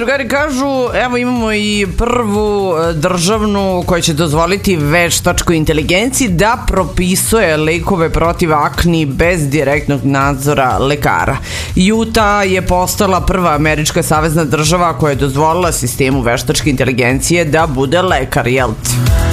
drugari kažu, evo imamo i prvu državnu koja će dozvoliti veštačkoj inteligenciji da propisuje lekove protiv akni bez direktnog nadzora lekara. Utah je postala prva američka savezna država koja je dozvolila sistemu veštačke inteligencije da bude lekar, jel te?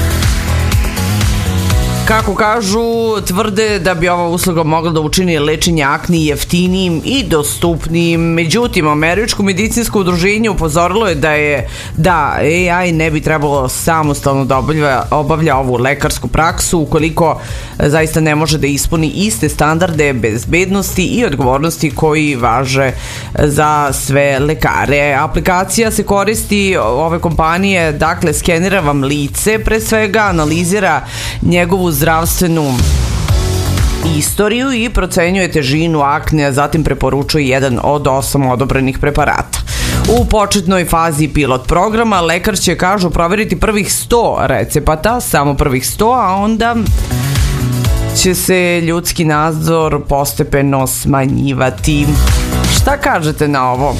Kako kažu, tvrde da bi ova usluga mogla da učini lečenje akni jeftinijim i dostupnijim. Međutim, Američko medicinsko udruženje upozorilo je da AI ne bi trebalo samostalno da obavlja ovu lekarsku praksu ukoliko zaista ne može da ispuni iste standarde bezbednosti i odgovornosti koji važe za sve lekare. Aplikacija se koristi ove kompanije, dakle skenira vam lice, pre svega analizira njegovu zdravstvenu istoriju i procenjuje težinu akne, a zatim preporučuje jedan od 8 odobrenih preparata. U početnoj fazi pilot programa lekar će, kažu, proveriti prvih 100 recepata, samo prvih 100, a onda će se ljudski nadzor postepeno smanjivati. Šta kažete na ovo?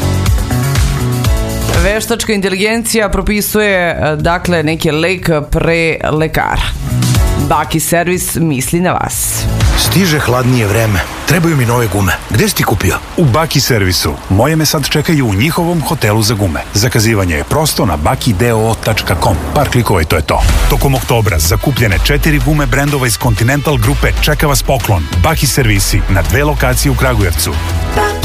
Veštačka inteligencija propisuje, dakle, neki lek pre lekara. Baki servis misli na vas. Stiže hladnije vreme. Trebaju mi nove gume. Gde si ti kupio? U Baki servisu. Moje me sad čekaju u njihovom hotelu za gume. Zakazivanje je prosto na bakideo.com. Par klikova i to je to. Tokom oktobra zakupljene 4 gume brendova iz Continental grupe čeka vas poklon. Baki servisi na 2 lokacije u Kragujevcu.